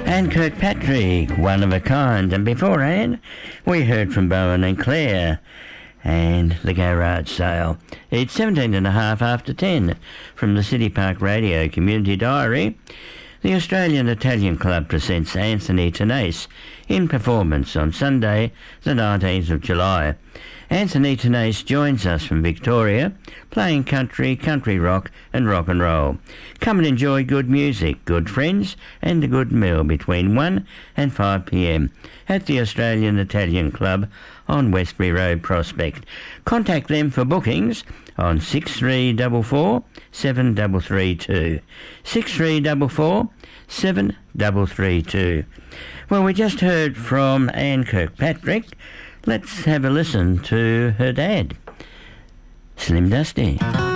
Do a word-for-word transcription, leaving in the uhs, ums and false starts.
Anne Kirkpatrick, One of a Kind. And beforehand, we heard from Bowen and Claire and the garage sale. It's seventeen and a half after ten from the City Park Radio Community Diary. The Australian Italian Club presents Anthony Tenace in performance on Sunday, the nineteenth of July. Anthony Tenace joins us from Victoria, playing country, country rock and rock and roll. Come and enjoy good music, good friends and a good meal between one and five p m at the Australian Italian Club on Westbury Road, Prospect. Contact them for bookings on six three four four, seven three three two. six three four four, seven three three two. Well, we just heard from Anne Kirkpatrick. Let's have a listen to her dad, Slim Dusty.